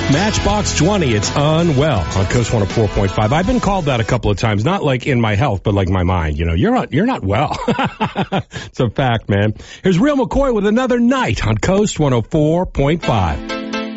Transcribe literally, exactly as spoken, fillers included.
Matchbox twenty, it's unwell on Coast one oh four point five. I've been called that a couple of times, not like in my health, but like my mind. You know, you're not, you're not well. It's a fact, man. Here's Real McCoy with another night on Coast one oh four point five.